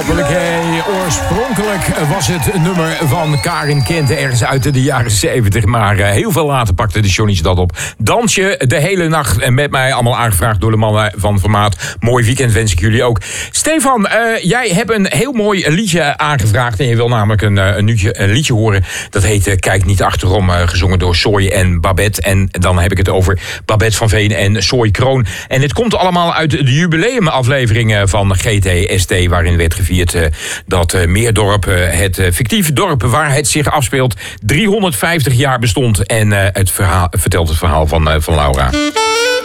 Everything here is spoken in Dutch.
Hoppelijkee. Oorspronkelijk was het nummer van Karin Kente ergens uit de jaren 70. Maar heel veel later pakte de Johnny's dat op. Dans je de hele nacht met mij. Allemaal aangevraagd door de mannen van Formaat. Mooi weekend wens ik jullie ook. Stefan, jij hebt een heel mooi liedje aangevraagd. En je wil namelijk een liedje horen. Dat heet Kijk niet achterom. Gezongen door Soy en Babette. En dan heb ik het over Babette van Veen en Soy Kroon. En het komt allemaal uit de jubileumaflevering van GTST. Waarin werd gevierd dat Meerdorp, het fictieve dorp waar het zich afspeelt, 350 jaar bestond. En het vertelt het verhaal van Laura.